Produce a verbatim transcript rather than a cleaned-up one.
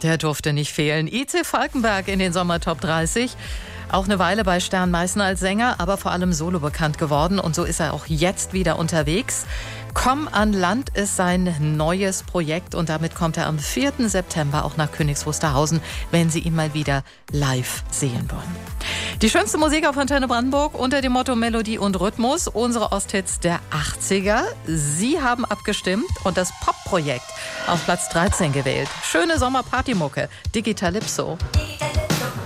Der durfte nicht fehlen. I C Falkenberg in den Sommertop dreißig. Auch eine Weile bei Stern Meißner als Sänger, aber vor allem solo bekannt geworden. Und so ist er auch jetzt wieder unterwegs. Komm an Land ist sein neues Projekt und damit kommt er am vierten September auch nach Königs Wusterhausen, wenn Sie ihn mal wieder live sehen wollen. Die schönste Musik auf Antenne Brandenburg unter dem Motto Melodie und Rhythmus, unsere Osthits der achtziger. Sie haben abgestimmt und das Pop-Projekt auf Platz dreizehn gewählt. Schöne Sommerpartymucke, Digitalypso.